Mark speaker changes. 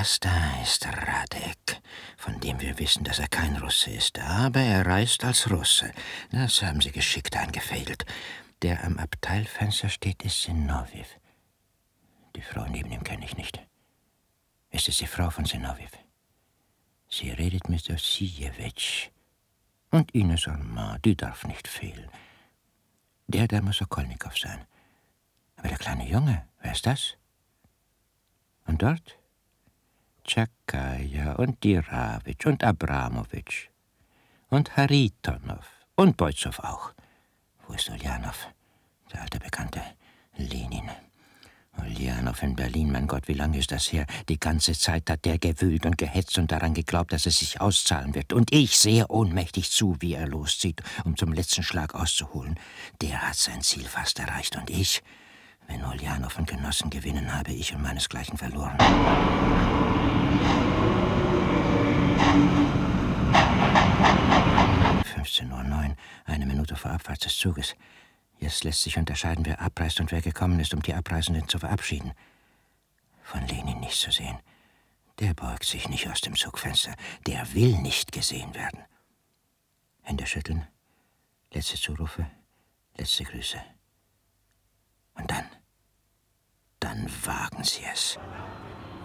Speaker 1: das da ist Radek, von dem wir wissen, dass er kein Russe ist. Aber er reist als Russe. Das haben sie geschickt eingefädelt. Der am Abteilfenster steht, ist Zinoview. Die Frau neben ihm kenne ich nicht. Ist es die Frau von Zinoview? Sie redet mit Ossijewitsch. Und Ines Armand, die darf nicht fehlen. Der da muss Sokolnikow sein. Aber der kleine Junge, wer ist das? Und dort? Tschakaja und Dirawitsch und Abramowitsch und Haritonov und Boyzow auch. Wo ist Uljanov? Der alte Bekannte. Lenin. Uljanov in Berlin, mein Gott, wie lange ist das her? Die ganze Zeit hat der gewühlt und gehetzt und daran geglaubt, dass es sich auszahlen wird. Und ich sehe ohnmächtig zu, wie er loszieht, um zum letzten Schlag auszuholen. Der hat sein Ziel fast erreicht und ich... Wenn Uljanov und Genossen gewinnen, habe ich und meinesgleichen verloren. 15:09 Uhr, 1 Minute vor Abfahrt des Zuges. Jetzt lässt sich unterscheiden, wer abreist und wer gekommen ist, um die Abreisenden zu verabschieden. Von Lenin nicht zu sehen. Der beugt sich nicht aus dem Zugfenster. Der will nicht gesehen werden. Hände schütteln, letzte Zurufe, letzte Grüße. Und dann wagen sie es.